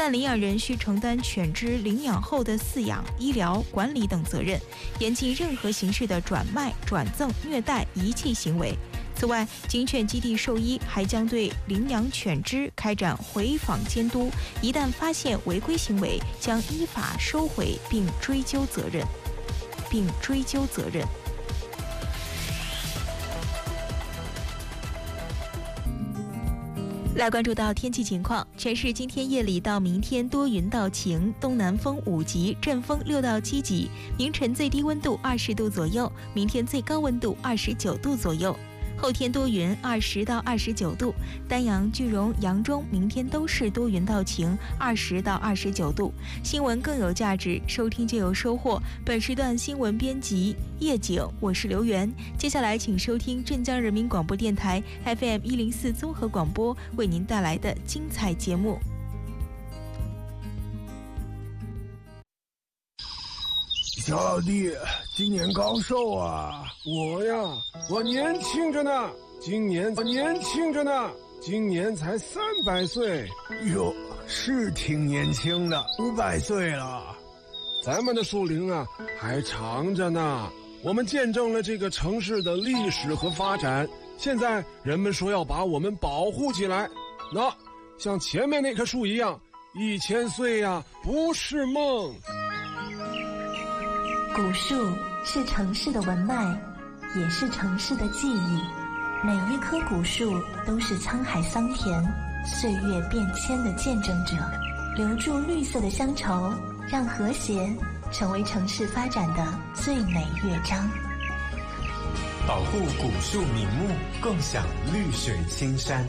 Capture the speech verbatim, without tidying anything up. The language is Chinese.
但领养人需承担犬只领养后的饲养、医疗、管理等责任，严禁任何形式的转卖、转赠、虐待、遗弃行为。此外，警犬基地兽医还将对领养犬只开展回访监督，一旦发现违规行为，将依法收回并追究责任，并追究责任。来关注到天气情况，全市今天夜里到明天多云到晴，东南风五级，阵风六到七级，明晨最低温度二十度左右，明天最高温度二十九度左右。后天多云，二十到二十九度。丹阳、句容、扬中明天都是多云到晴，二十到二十九度。新闻更有价值，收听就有收获。本时段新闻编辑叶景，我是刘源。接下来请收听镇江人民广播电台 F M 一零四综合广播为您带来的精彩节目。 小老弟，今年高寿啊？ 我呀，我年轻着呢，今年我年轻着呢，今年才三百岁。 哟，是挺年轻的，五百岁了。 咱们的树龄啊，还长着呢。我们见证了这个城市的历史和发展，现在人们说要把我们保护起来。那像前面那棵树一样，一千岁呀，不是梦。 古树是城市的文脉，也是城市的记忆。每一棵古树都是沧海桑田、岁月变迁的见证者，留住绿色的乡愁，让和谐成为城市发展的最美乐章。 保护古树名木，共享绿水青山。